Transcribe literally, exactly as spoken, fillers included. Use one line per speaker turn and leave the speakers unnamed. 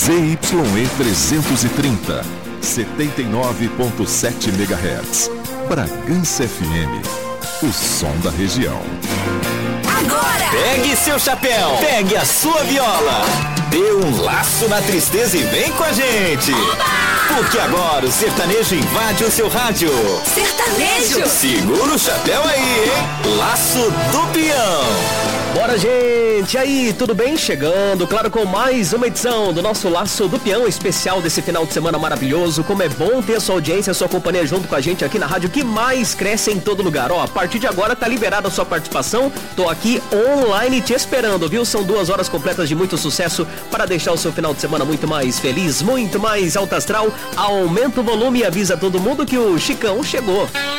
Z Y E trezentos e trinta, setenta e nove ponto sete megahertz. Bragança F M, o som da região.
Agora! Pegue seu chapéu, pegue a sua viola, dê um laço na tristeza e vem com a gente! Oba! Porque agora o sertanejo invade o seu rádio. Sertanejo! Segura o chapéu aí, hein? Laço do Peão.
Bora, gente! E aí, tudo bem? Chegando, claro, com mais uma edição do nosso Laço do Peão, especial desse final de semana maravilhoso. Como é bom ter a sua audiência, a sua companhia junto com a gente aqui na rádio que mais cresce em todo lugar. Ó, a partir de agora tá liberada a sua participação. Tô aqui online te esperando, viu? São duas horas completas de muito sucesso para deixar o seu final de semana muito mais feliz, muito mais alto astral. Aumenta o volume e avisa todo mundo que o Chicão chegou.